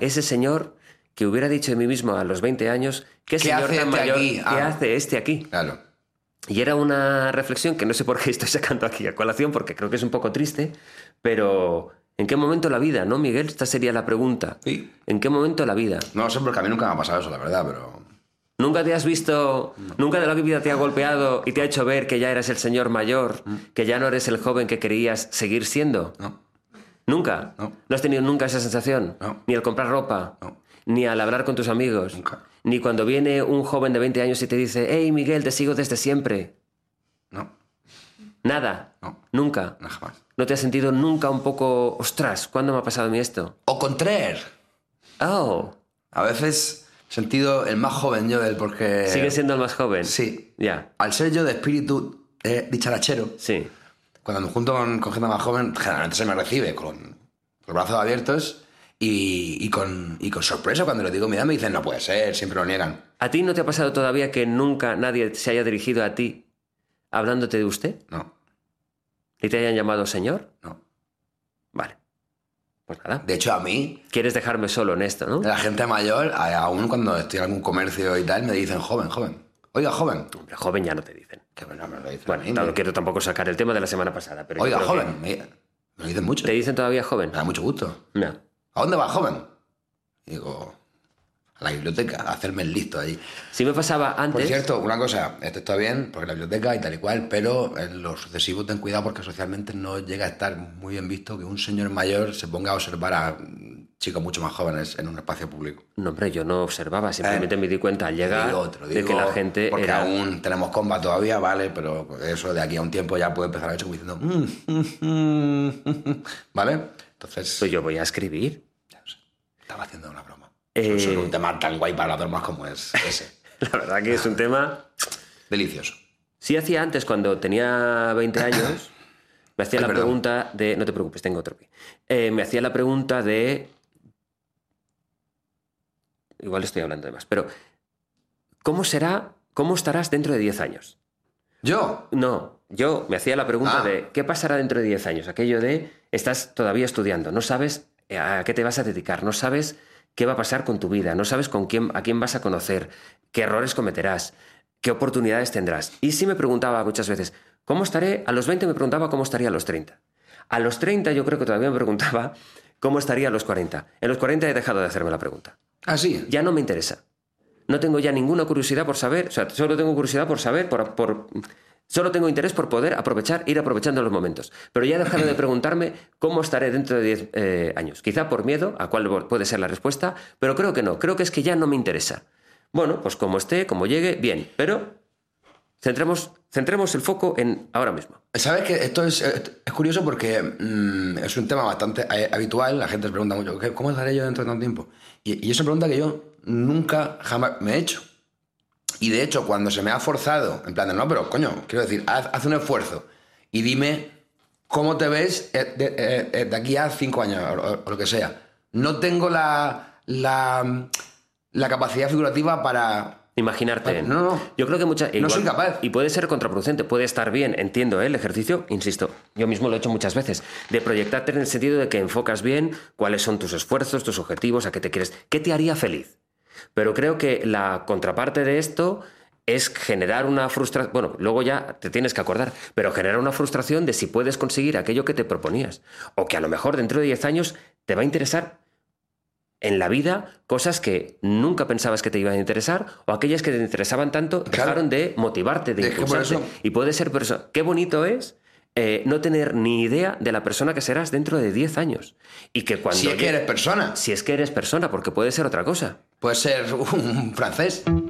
ese señor que hubiera dicho de mí mismo a los 20 años, ¿qué señor hace tan este mayor? aquí? ¿Qué Ah. hace este aquí? Claro. Y era una reflexión que no sé por qué estoy sacando aquí a colación, porque creo que es un poco triste, pero ¿en qué momento la vida, no, Miguel? Esta sería la pregunta. Sí. ¿En qué momento la vida? No sé, porque a mí nunca me ha pasado eso, la verdad, pero... ¿Nunca te has visto, nunca de la vida te ha golpeado y te ha hecho ver que ya eres el señor mayor, que ya no eres el joven que querías seguir siendo? No. ¿Nunca? No. ¿No has tenido nunca esa sensación? No. Ni al comprar ropa, No. ni al hablar con tus amigos, Nunca. ni cuando viene un joven de 20 años y te dice, hey Miguel, te sigo desde siempre. No. Nada. No. Nunca. No, jamás. ¿No te has sentido nunca un poco, ostras, ¿cuándo me ha pasado a mí esto? O contraire. Oh, A veces he sentido el más joven yo del porque... ¿sigues siendo el más joven? Sí. Ya, Al ser yo de espíritu dicharachero, sí. cuando me junto con gente más joven, generalmente se me recibe con los brazos abiertos y con sorpresa. Cuando les digo mi edad me dicen, no puede ser, siempre lo niegan. ¿A ti no te ha pasado todavía que nunca nadie se haya dirigido a ti hablándote de usted? No, ¿Y te hayan llamado señor? no. Vale. Pues nada. De hecho, a mí, Quieres dejarme solo en esto, ¿no? la gente mayor, aún cuando estoy en algún comercio y tal, me dicen joven, joven. Oiga, joven. Hombre, joven ya no te dicen. Que no me lo dicen Bueno, a mí, no quiero tampoco sacar el tema de la semana pasada, pero yo Oiga, creo joven. Me lo dicen mucho. ¿Te dicen todavía joven? Me da mucho gusto. No. ¿A dónde va, joven? Y digo, a la biblioteca, a hacerme el listo allí. Si me pasaba antes... Por cierto, una cosa, esto está bien, porque la biblioteca y tal y cual, pero en lo sucesivo ten cuidado porque socialmente no llega a estar muy bien visto que un señor mayor se ponga a observar a chicos mucho más jóvenes en un espacio público. No, hombre, yo no observaba, simplemente me di cuenta al llegar Te de que la gente porque era... aún tenemos comba todavía, vale, pero eso de aquí a un tiempo ya puede empezar a ver como diciendo ¿vale? Entonces, Pues yo voy a escribir. estaba haciendo una broma. Eh, Sobre un tema tan guay para las bromas como es ese. La verdad que es un tema... Delicioso. Sí hacía antes, cuando tenía 20 años, me hacía Ay, la perdón. pregunta de... No te preocupes, tengo otro pie. Me hacía la pregunta de... Igual estoy hablando de más, pero... ¿Cómo estarás dentro de 10 años? ¿Yo? No, yo me hacía la pregunta Ah. de ¿qué pasará dentro de 10 años? Aquello de estás todavía estudiando, no sabes a qué te vas a dedicar, no sabes qué va a pasar con tu vida, no sabes a quién vas a conocer, qué errores cometerás, qué oportunidades tendrás. Y sí me preguntaba muchas veces, ¿cómo estaré? A los 20 me preguntaba cómo estaría a los 30. A los 30 yo creo que todavía me preguntaba cómo estaría a los 40. En los 40 he dejado de hacerme la pregunta. Ah, sí. Ya no me interesa. No tengo ya ninguna curiosidad por saber, o sea, solo tengo curiosidad por saber, solo tengo interés por poder ir aprovechando los momentos. Pero ya he dejado de preguntarme cómo estaré dentro de 10 años. Quizá por miedo, a cuál puede ser la respuesta, pero creo que no. Creo que es que ya no me interesa. Bueno, pues como esté, como llegue, bien. Pero centremos el foco en ahora mismo. ¿Sabes que esto es curioso porque es un tema bastante habitual? La gente se pregunta mucho, ¿cómo estaré yo dentro de tanto tiempo? Y es una pregunta que yo nunca, jamás me he hecho. Y de hecho, cuando se me ha forzado, en plan de, no, pero coño, quiero decir, haz un esfuerzo y dime cómo te ves de aquí a 5 años o lo que sea. No tengo la capacidad figurativa para... Imaginarte. No. Yo creo que No soy capaz. Y puede ser contraproducente, puede estar bien, entiendo, el ejercicio, insisto, yo mismo lo he hecho muchas veces, de proyectarte en el sentido de que enfocas bien cuáles son tus esfuerzos, tus objetivos, a qué te quieres, qué te haría feliz. Pero creo que la contraparte de esto es generar una frustración, bueno, luego ya te tienes que acordar, pero generar una frustración de si puedes conseguir aquello que te proponías. O que a lo mejor dentro de 10 años te va a interesar en la vida cosas que nunca pensabas que te iban a interesar, o aquellas que te interesaban tanto dejaron de motivarte, de impulsarte. Y puede ser por eso. Qué bonito es no tener ni idea de la persona que serás dentro de 10 años. Y que cuando Si es que eres persona. Si es que eres persona, porque puede ser otra cosa. Puede ser un francés.